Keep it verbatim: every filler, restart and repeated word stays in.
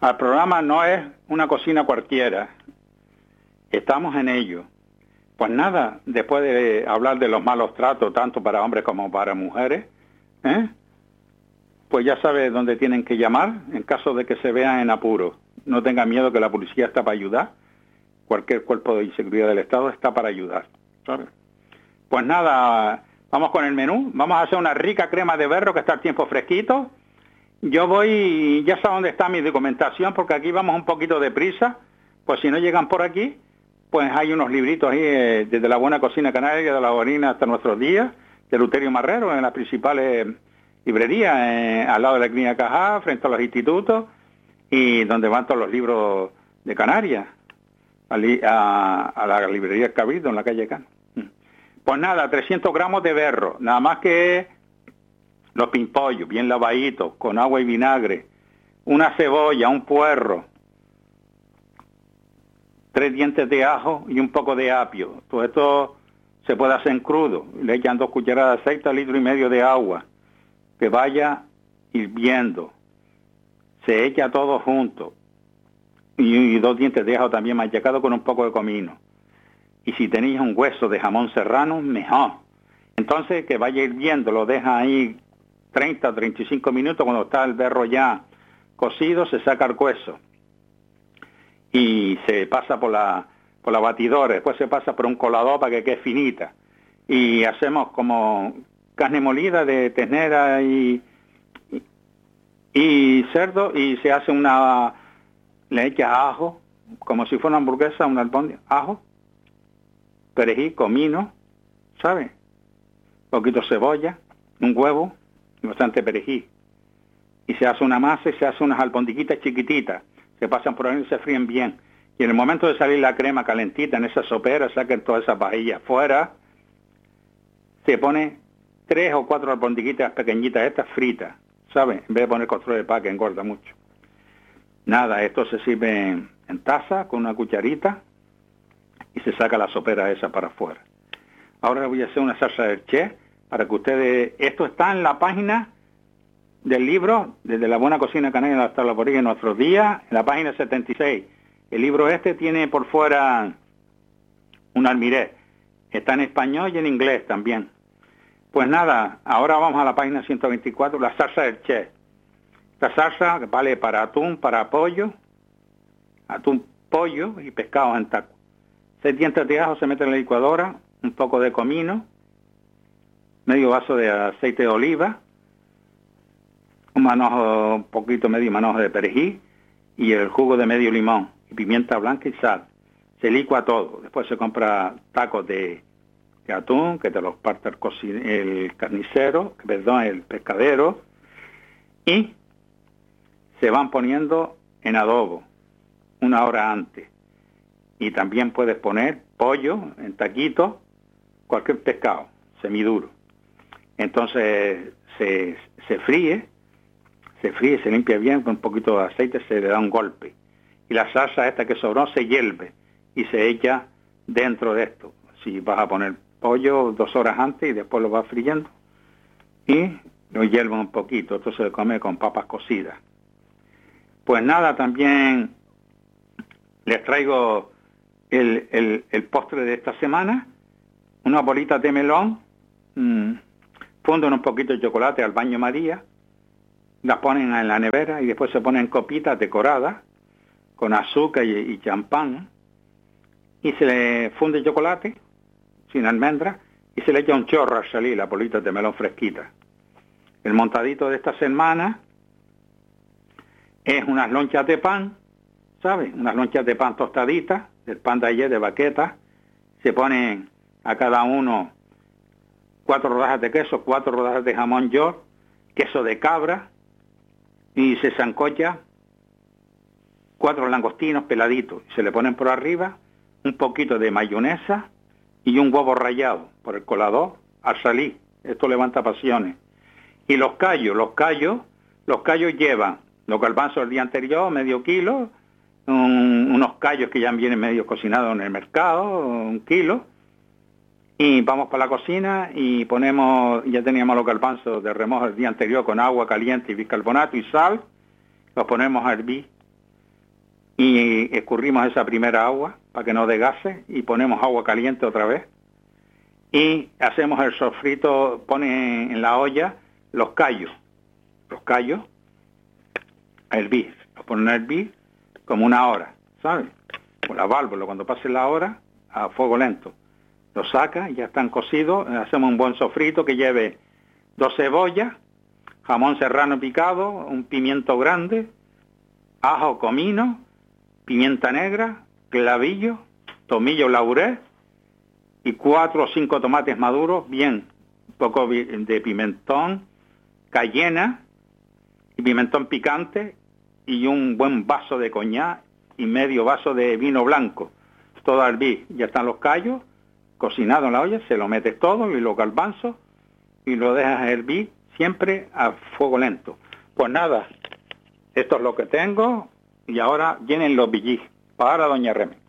al programa No es una cocina cualquiera. Estamos en ello. Pues nada, después de hablar de los malos tratos, tanto para hombres como para mujeres, ¿eh? pues ya sabe dónde tienen que llamar en caso de que se vean en apuro. No tengan miedo, que la policía está para ayudar. Cualquier cuerpo de seguridad del Estado está para ayudar, ¿sabes? Pues nada, vamos con el menú. Vamos a hacer una rica crema de berro que está al tiempo fresquito. Yo voy, ya sé dónde está mi documentación, porque aquí vamos un poquito de prisa. Pues si no llegan por aquí, pues hay unos libritos ahí, eh, desde la buena cocina canaria, de la orina hasta nuestros días, de Luterio Marrero, en las principales librerías, eh, al lado de la Clínica Cajá, frente a los institutos, y donde van todos los libros de Canarias, a, a, a la librería Cabildo, en la calle Cano. Pues nada, trescientos gramos de berro, nada más que los pimpollos, bien lavaditos, con agua y vinagre, una cebolla, un puerro, tres dientes de ajo y un poco de apio. Todo esto se puede hacer en crudo. Le echan dos cucharadas de aceite, litro y medio de agua, que vaya hirviendo. Se echa todo junto. Y, y dos dientes de ajo también machacado con un poco de comino. Y si tenéis un hueso de jamón serrano, mejor. Entonces, que vaya hirviendo, lo deja ahí treinta o treinta y cinco minutos. Cuando está el berro ya cocido, se saca el hueso y se pasa por la por la batidora. Después se pasa por un colador para que quede finita. Y hacemos como carne molida de ternera y, y, y cerdo, y se hace una... Le echa ajo, como si fuera una hamburguesa, una albóndiga, ajo, perejil, comino, ¿sabe? Un poquito de cebolla, un huevo y bastante perejil. Y se hace una masa y se hace unas albondiguitas chiquititas. Se pasan por ahí y se fríen bien. Y en el momento de salir la crema calentita en esa sopera, saquen todas esas vajillas fuera, se pone tres o cuatro albondiguitas pequeñitas, estas fritas, ¿sabe? En vez de poner costro de paz, que engorda mucho. Nada, esto se sirve en, en taza con una cucharita y se saca la sopera esa para afuera. Ahora voy a hacer una salsa del chef para que ustedes... Esto está en la página del libro, desde la buena cocina canaria hasta la orilla de nuestros días, en la página setenta y seis. El libro este tiene por fuera un almirez. Está en español y en inglés también. Pues nada, ahora vamos a la página ciento veinticuatro, la salsa del chef. Esta salsa vale para atún, para pollo, atún, pollo y pescado en taco. Seis dientes de ajo se meten en la licuadora, un poco de comino, medio vaso de aceite de oliva, un manojo, un poquito, medio manojo de perejil y el jugo de medio limón, y pimienta blanca y sal. Se licua todo. Después se compra tacos de, de atún, que te los parte el, cocin- el carnicero, perdón, el pescadero, y se van poniendo en adobo una hora antes. Y también puedes poner pollo en taquitos, cualquier pescado, semiduro. Entonces se, se fríe, se fríe, se limpia bien con un poquito de aceite, se le da un golpe. Y la salsa esta que sobró se hierve y se echa dentro de esto. Si vas a poner pollo dos horas antes y después lo vas friendo y lo hierve un poquito. Esto se come con papas cocidas. Pues nada, también les traigo el, el, el postre de esta semana, unas bolitas de melón, mmm, funden un poquito de chocolate al baño María, las ponen en la nevera y después se ponen copitas decoradas con azúcar y, y champán, y se le funde chocolate sin almendras y se le echa un chorro al salir las bolitas de melón fresquitas. El montadito de esta semana es unas lonchas de pan, ¿sabes? Unas lonchas de pan tostaditas, del pan de ayer de baqueta. Se ponen a cada uno cuatro rodajas de queso, cuatro rodajas de jamón york, queso de cabra, y se sancocha cuatro langostinos peladitos. Se le ponen por arriba un poquito de mayonesa y un huevo rallado por el colador al salir. Esto levanta pasiones. Y los callos, los callos, los callos llevan los garbanzos del día anterior, medio kilo, un, unos callos que ya vienen medio cocinados en el mercado, un kilo, y vamos para la cocina y ponemos, ya teníamos los garbanzos de remojo el día anterior con agua caliente y bicarbonato y sal, los ponemos a hervir y escurrimos esa primera agua para que no desgase y ponemos agua caliente otra vez y hacemos el sofrito, pone en la olla los callos, los callos a hervir, los ponen a hervir como una hora, ¿sabes? Con la válvula, cuando pase la hora, a fuego lento, los saca, ya están cocidos, hacemos un buen sofrito que lleve dos cebollas, jamón serrano picado, un pimiento grande, ajo, comino, pimienta negra, clavillo, tomillo, laurel y cuatro o cinco tomates maduros, bien, un poco de pimentón, cayena y pimentón picante y un buen vaso de coñac y medio vaso de vino blanco, todo al hervir. Ya están los callos cocinados en la olla, se lo metes todo y los garbanzos y lo dejas hervir siempre a fuego lento. Pues nada, esto es lo que tengo y ahora vienen los billis para doña Reme.